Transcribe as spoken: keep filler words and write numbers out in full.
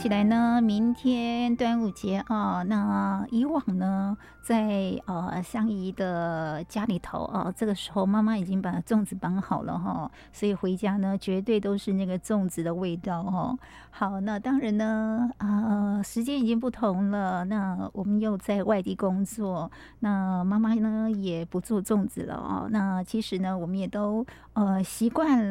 起来呢，明天端午节啊，那以往呢，在呃香姨的家里头啊，这个时候妈妈已经把粽子绑好了哈，所以回家呢，绝对都是那个粽子的味道哈。好，那当然呢，啊、时间已经不同了，那我们又在外地工作，那妈妈呢也不做粽子了哦。那其实呢，我们也都呃习惯